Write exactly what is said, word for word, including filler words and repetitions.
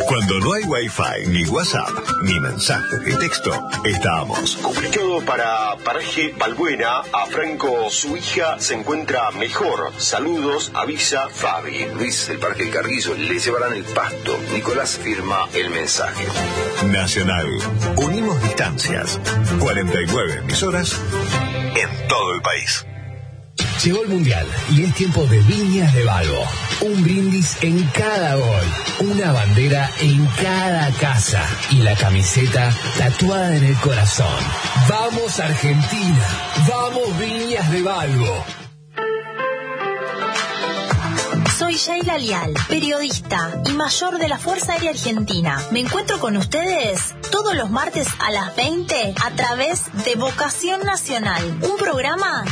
Cuando no hay Wi-Fi, ni WhatsApp, ni mensajes de texto, estamos. Complicado para Paraje Balbuena. A Franco, su hija, se encuentra mejor. Saludos, avisa Fabi. Luis, el Parque del Carguillo, le llevarán el pasto. Nicolás firma el mensaje. Nacional. Unimos distancias. cuarenta y nueve emisoras en todo el país. Llegó el Mundial y es tiempo de Viñas de Valvo. Un brindis en cada gol, una bandera en cada casa y la camiseta tatuada en el corazón. ¡Vamos Argentina! ¡Vamos Viñas de Valvo! Soy Sheila Lial, periodista y mayor de la Fuerza Aérea Argentina. Me encuentro con ustedes todos los martes a las veinte a través de Vocación Nacional, un programa